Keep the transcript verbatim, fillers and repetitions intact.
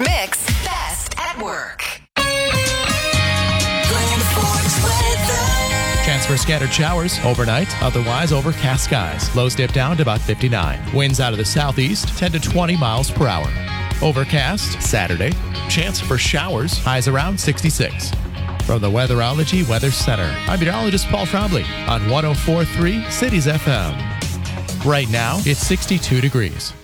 mix, best at work. Chance for scattered showers overnight, otherwise overcast skies. Lows dip down to about fifty-nine. Winds out of the southeast, ten to twenty miles per hour. Overcast Saturday. Chance for showers, highs around sixty-six. From the Weatherology Weather Center, I'm meteorologist Paul Trombley on one oh four point three Cities F M. Right now, it's sixty-two degrees.